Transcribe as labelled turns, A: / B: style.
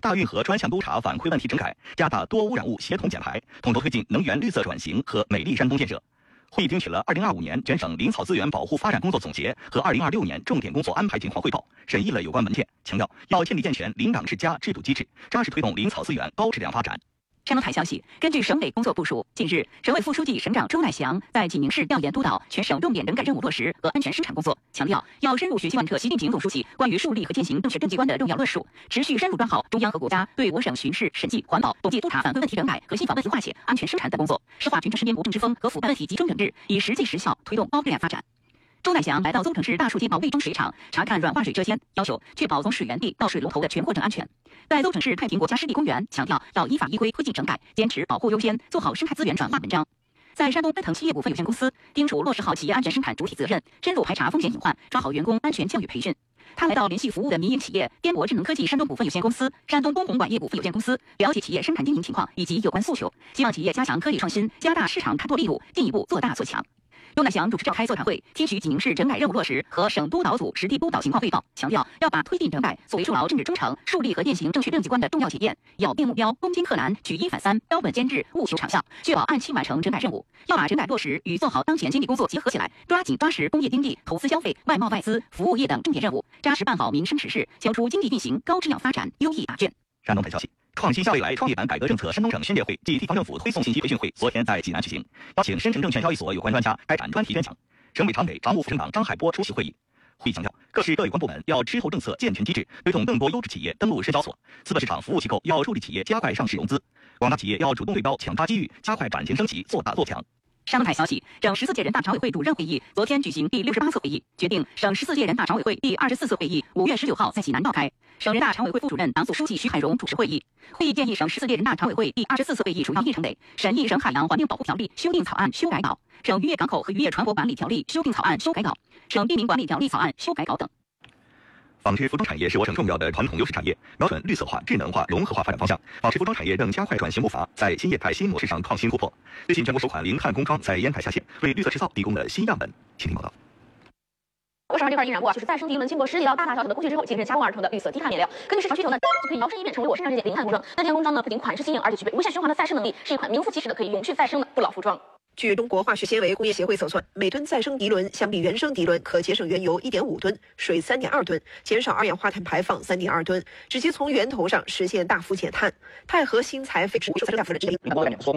A: 大运河专项督查反馈问题整改，加大多污染物协同减排，统筹推进能源绿色转型和美丽山东建设。会议听取了2025年全省林草资源保护发展工作总结和2026年重点工作安排情况汇报，审议了有关文件，强调要建立健全林长世家制度机制，扎实推动林草资源高质量发展。
B: 山东台消息，根据省委工作部署，近日，省委副书记、省长周乃祥在济宁市调研督导全省重点整改任务落实和安全生产工作，强调要深入学习贯彻习近平总书记关于树立和践行正确政绩观的重要论述，持续深入抓好中央和国家对我省巡视、审计、环保、统计督查反馈问题整改和信访问题化解、安全生产等工作，深化群众身边无政之风和腐败问题集中整治，以实际实效推动高质量发展。周乃祥来到邹城市大树街道卫中水厂查看软化水车间，要求确保从水源地到水龙头的全过程安全。在邹城市太平国家湿地公园，强调要依法依规推进整改，坚持保护优先，做好生态资源转化文章。在山东奔腾企业股份有限公司，叮嘱落实好企业安全生产主体责任，深入排查风险隐患，抓好员工安全教育培训。他来到联系服务的民营企业滇博智能科技山东股份有限公司、山东公红管业股份有限公司，了解企业生产经营情况以及有关诉求，希望企业加强科技创新，加大市场开拓力度，进一步做大做强。周乃祥主持召开座谈会，听取济宁市整改任务落实和省督导组实地督导情况汇报，强调要把推进整改作为筑牢政治忠诚、树立和践行正确政绩观的重要检验，咬定目标，攻坚克难，举一反三，标本兼治，务求长效，确保按期完成整改任务。要把整改落实与做好当前经济工作结合起来，抓紧抓实工业经济、投资消费、外贸外资、服务业等重点任务，扎实办好民生实事，敲出经济运行高质量发展优异答卷。
A: 山东台消息，创新向未来创业板改革政策山东省宣介会暨地方政府推送信息培训会昨天在济南举行，邀请深圳证券交易所有关专家开展专题宣讲。省委常委、常务副省长张海波出席会议。会议强调，各市各有关部门要吃透政策健全机制，推动更多优质企业登陆深交所；资本市场服务机构要助力企业加快上市融资；广大企业要主动对标，抢抓机遇，加快转型升级，做大做强。
B: 山东台消息，省14届人大常委会主任会议昨天举行第68次会议，决定省14届人大常委会第24次会议5月19号在济南召开。省人大常委会副主任、党组书记徐海荣主持会议。会议建议省14届人大常委会第24次会议主要议程为：审议《省海洋环境保护条例》修订草案修改稿、省渔业港口和渔业船舶管理条例修订草案修改稿、省地名管理条例草案修改稿等。
A: 纺织服装产业是我省重要的传统优势产业，瞄准绿色化、智能化、融合化发展方向，纺织服装产业正加快转型步伐，在新业态新模式上创新突破。最近全国首款零碳工装在烟台下线，为绿色制造提供了新样本。请听报道。
C: 我手上这块印染布就是再生第一轮经过10几道大大小小的工序之后，形成加工而成的绿色低碳面料。根据市场需求呢，就可以摇身一变成为我身上这件零碳工装。那这件工装呢，不仅款式新颖，而且具备无限循环的再生能力，是一款名副其实的可以永续再生的不老服装。
D: 据中国化学纤维工业协会测算，每吨再生涤纶相比原生涤纶可节省原油1.5吨、水3.2吨，减少二氧化碳排放3.2吨，直接从源头上实现大幅减碳。钛合新材废纸回收材料价格的